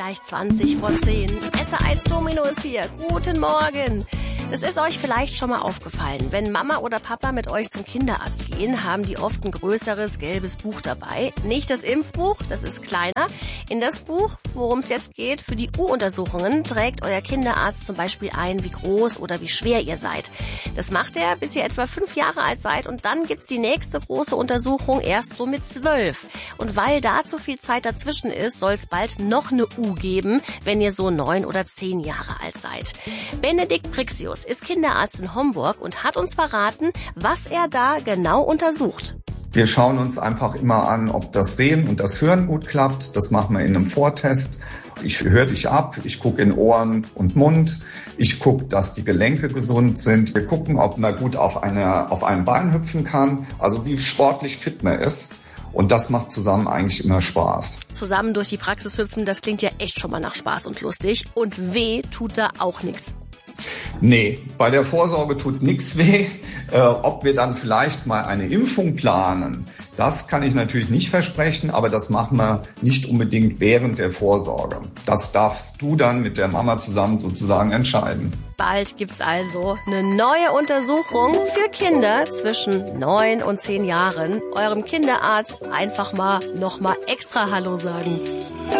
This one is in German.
gleich 20 vor 10. SR1 Domino ist hier. Guten Morgen. Es ist euch vielleicht schon mal aufgefallen, wenn Mama oder Papa mit euch zum Kinderarzt gehen, haben die oft ein größeres gelbes Buch dabei. Nicht das Impfbuch, das ist kleiner. In das Buch, worum es jetzt geht, für die U-Untersuchungen, trägt euer Kinderarzt zum Beispiel ein, wie groß oder wie schwer ihr seid. Das macht er, bis ihr etwa 5 Jahre alt seid, und dann gibt's die nächste große Untersuchung erst so mit 12. Und weil da zu viel Zeit dazwischen ist, soll es bald noch eine U geben, wenn ihr so 9 oder 10 Jahre alt seid. Benedikt Brixius ist Kinderarzt in Homburg und hat uns verraten, was er da genau untersucht. Wir schauen uns einfach immer an, ob das Sehen und das Hören gut klappt. Das machen wir in einem Vortest. Ich höre dich ab, ich gucke in Ohren und Mund, ich gucke, dass die Gelenke gesund sind. Wir gucken, ob man gut auf einem Bein hüpfen kann, also wie sportlich fit man ist. Und das macht zusammen eigentlich immer Spaß. Zusammen durch die Praxis hüpfen, das klingt ja echt schon mal nach Spaß und lustig. Und weh tut da auch nichts. Nee, bei der Vorsorge tut nichts weh. Ob wir dann vielleicht mal eine Impfung planen, das kann ich natürlich nicht versprechen, aber das machen wir nicht unbedingt während der Vorsorge. Das darfst du dann mit der Mama zusammen sozusagen entscheiden. Bald gibt's also eine neue Untersuchung für Kinder zwischen 9 und 10 Jahren. Eurem Kinderarzt einfach mal nochmal extra Hallo sagen.